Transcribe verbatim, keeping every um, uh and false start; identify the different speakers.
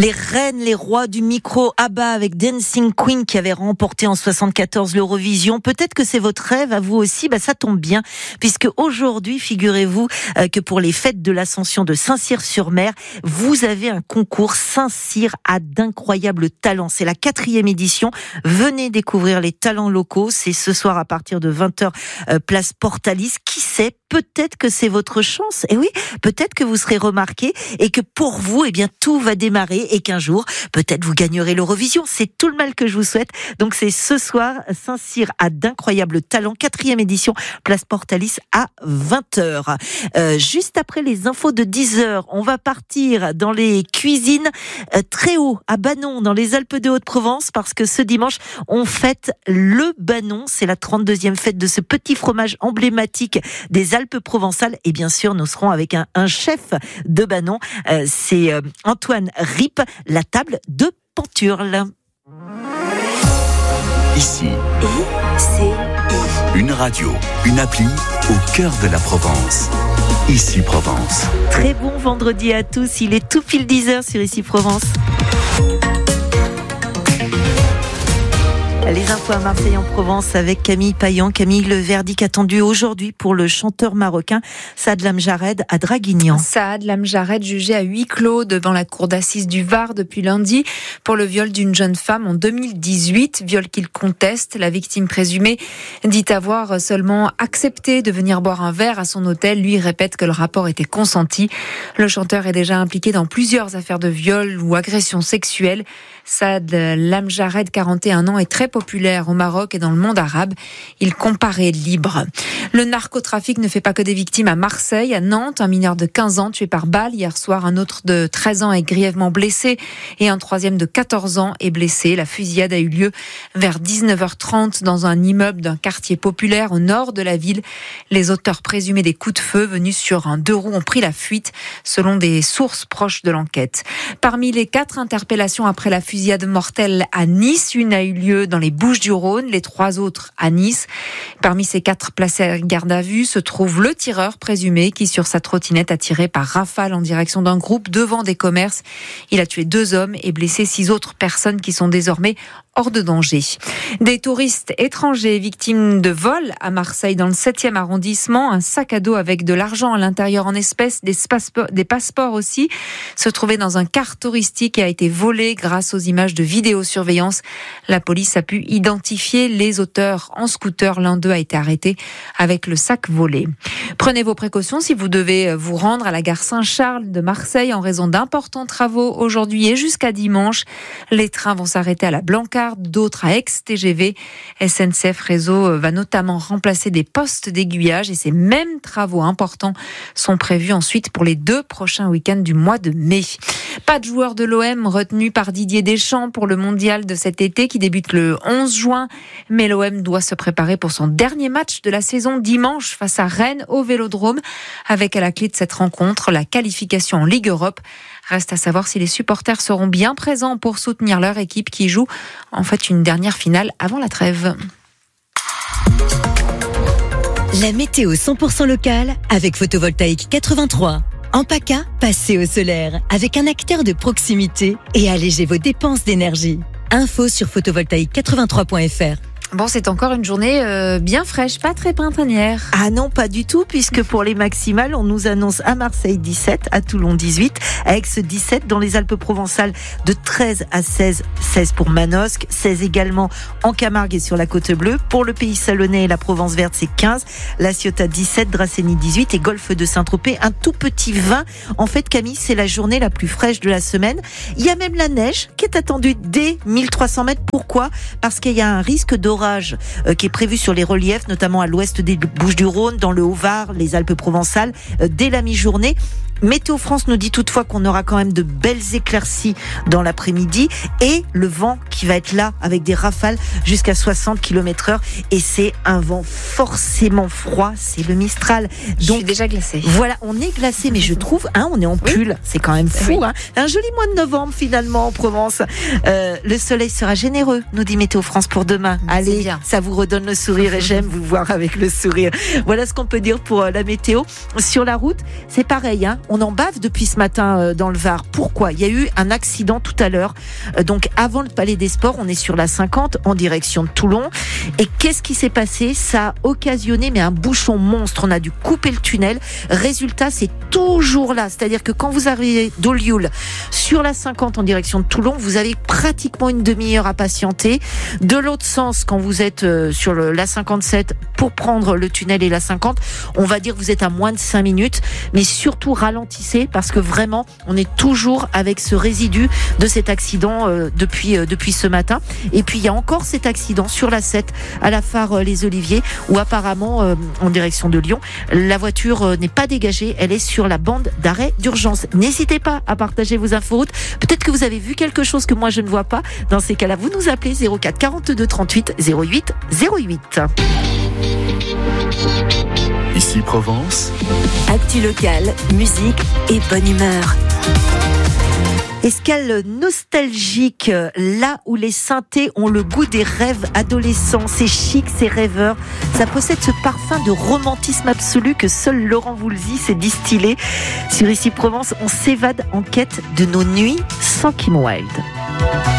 Speaker 1: Les reines, les rois du micro, ABBA avec Dancing Queen qui avait remporté en soixante-quatorze l'Eurovision. Peut-être que c'est votre rêve à vous aussi, bah ça tombe bien, puisque aujourd'hui, figurez-vous euh, que pour les fêtes de l'Ascension de Saint-Cyr-sur-Mer, vous avez un concours Saint-Cyr a d'incroyables talents. C'est la quatrième édition. Venez découvrir les talents locaux. C'est ce soir à partir de vingt heures, euh, place Portalis. Qui sait, peut-être que c'est votre chance. Et oui, peut-être que vous serez remarqué et que pour vous, eh bien, tout va démarrer et qu'un jour, peut-être vous gagnerez l'Eurovision. C'est tout le mal que je vous souhaite. Donc c'est ce soir, Saint-Cyr a d'incroyables talents, quatrième édition, place Portalis à vingt heures. Euh, juste après les infos de dix heures, on va partir dans les cuisines euh, très haut, à Banon, dans les Alpes de Haute-Provence, parce que ce dimanche, on fête le Banon. C'est la trente-deuxième fête de ce petit fromage emblématique des Alpes provençales. Et bien sûr, nous serons avec un, un chef de Banon. Euh, c'est euh, Antoine Rip, la table de Panturle.
Speaker 2: Ici,
Speaker 1: I C I.
Speaker 2: Une radio, une appli au cœur de la Provence. Ici Provence.
Speaker 1: Très bon vendredi à tous. Il est tout pile dix heures sur Ici Provence. Les infos à Marseille en Provence avec Camille Payan. Camille, le verdict attendu aujourd'hui pour le chanteur marocain Saad Lamjared à Draguignan.
Speaker 3: Saad Lamjared jugé à huis clos devant la cour d'assises du Var depuis lundi pour le viol d'une jeune femme en deux mille dix-huit, viol qu'il conteste. La victime présumée dit avoir seulement accepté de venir boire un verre à son hôtel. Lui répète que le rapport était consenti. Le chanteur est déjà impliqué dans plusieurs affaires de viol ou agressions sexuelles. Saad Lamjared, quarante et un ans, est très populaire au Maroc et dans le monde arabe. Il comparaît libre. Le narcotrafic ne fait pas que des victimes à Marseille. À Nantes, un mineur de quinze ans tué par balle. Hier soir, un autre de treize ans est grièvement blessé et un troisième de quatorze ans est blessé. La fusillade a eu lieu vers dix-neuf heures trente dans un immeuble d'un quartier populaire au nord de la ville. Les auteurs présumés des coups de feu venus sur un deux roues ont pris la fuite, selon des sources proches de l'enquête. Parmi les quatre interpellations après la fusillade mortelle à Nice, une a eu lieu dans les Bouches-du-Rhône, les trois autres à Nice. Parmi ces quatre placés à garde à vue se trouve le tireur présumé qui, sur sa trottinette, a tiré par rafale en direction d'un groupe devant des commerces. Il a tué deux hommes et blessé six autres personnes qui sont désormais hors de danger. Des touristes étrangers victimes de vols à Marseille dans le septième arrondissement. Un sac à dos avec de l'argent à l'intérieur en espèces, des, spaspo- des passeports aussi, se trouvait dans un car touristique et a été volé grâce aux images de vidéosurveillance. La police a pu identifier les auteurs en scooter. L'un d'eux a été arrêté avec le sac volé. Prenez vos précautions si vous devez vous rendre à la gare Saint-Charles de Marseille en raison d'importants travaux aujourd'hui et jusqu'à dimanche. Les trains vont s'arrêter à la Blancarde, d'autres à Aix-T G V. S N C F Réseau va notamment remplacer des postes d'aiguillage et ces mêmes travaux importants sont prévus ensuite pour les deux prochains week-ends du mois de mai. Pas de joueur de l'O M retenu par Didier Deschamps pour le mondial de cet été qui débute le onze juin. Mais l'O M doit se préparer pour son dernier match de la saison dimanche face à Rennes au Vélodrome. Avec à la clé de cette rencontre la qualification en Ligue Europe. Reste à savoir si les supporters seront bien présents pour soutenir leur équipe qui joue en fait une dernière finale avant la trêve.
Speaker 4: La météo cent pour cent locale avec Photovoltaïque quatre-vingt-trois. En PACA, passez au solaire avec un acteur de proximité et allégez vos dépenses d'énergie. Info sur photovoltaïque quatre-vingt-trois point f r.
Speaker 3: Bon, c'est encore une journée euh, bien fraîche, pas très printanière.
Speaker 1: Ah non, pas du tout, puisque pour les maximales, on nous annonce à Marseille dix-sept, à Toulon dix-huit, à Aix dix-sept, dans les Alpes provençales de treize à seize, seize pour Manosque, seize également en Camargue et sur la Côte Bleue. Pour le Pays Salonnais et la Provence Verte, c'est quinze, La Ciotat dix-sept, Dracénie dix-huit et Golfe de Saint-Tropez, un tout petit vingt. En fait, Camille, c'est la journée la plus fraîche de la semaine. Il y a même la neige qui est attendue dès mille trois cents mètres. Pourquoi ? Parce qu'il y a un risque d'orage Euh, qui est prévu sur les reliefs, notamment à l'ouest des Bouches-du-Rhône, dans le Haut-Var, les Alpes-Provençales, euh, dès la mi-journée. Météo France nous dit toutefois qu'on aura quand même de belles éclaircies dans l'après-midi et le vent qui va être là avec des rafales jusqu'à soixante kilomètres heure et c'est un vent forcément froid, c'est le Mistral. Donc,
Speaker 3: je suis déjà glacée.
Speaker 1: Voilà, on est glacé, mais je trouve, hein, on est en pull, oui. C'est quand même fou. Oui. Hein. Un joli mois de novembre finalement en Provence. Euh, le soleil sera généreux, nous dit Météo France pour demain.
Speaker 3: C'est
Speaker 1: Allez,
Speaker 3: bien.
Speaker 1: Ça vous redonne le sourire et j'aime vous voir avec le sourire. Voilà ce qu'on peut dire pour la météo. Sur la route, c'est pareil, hein. on en bave depuis ce matin euh, dans le Var. Pourquoi ? Il y a eu un accident tout à l'heure. Euh, donc avant le Palais des Sports, on est sur la cinquante en direction de Toulon. Et qu'est-ce qui s'est passé ? Ça a occasionné mais un bouchon monstre. On a dû couper le tunnel. Résultat, c'est toujours là. C'est-à-dire que quand vous arrivez d'Olioul sur la cinquante en direction de Toulon, vous avez pratiquement une demi-heure à patienter. De l'autre sens, quand vous êtes euh, sur le, la cinquante-sept pour prendre le tunnel et la cinquante, on va dire que vous êtes à moins de cinq minutes. Mais surtout, ralentissez parce que vraiment, on est toujours avec ce résidu de cet accident euh, depuis, euh, depuis ce matin. Et puis, il y a encore cet accident sur la sept à la phare euh, Les Oliviers où apparemment, euh, en direction de Lyon, la voiture euh, n'est pas dégagée. Elle est sur la bande d'arrêt d'urgence. N'hésitez pas à partager vos infos routes. Peut-être que vous avez vu quelque chose que moi je ne vois pas. Dans ces cas-là, vous nous appelez zéro quatre quarante-deux trente-huit zéro huit zéro huit.
Speaker 2: Ici Provence.
Speaker 4: Actu locale, musique et bonne humeur.
Speaker 1: Escale nostalgique, là où les synthés ont le goût des rêves adolescents. C'est chic, c'est rêveur. Ça possède ce parfum de romantisme absolu que seul Laurent Voulzy s'est distillé. Sur Ici Provence, on s'évade en quête de nos nuits sans Kim Wilde.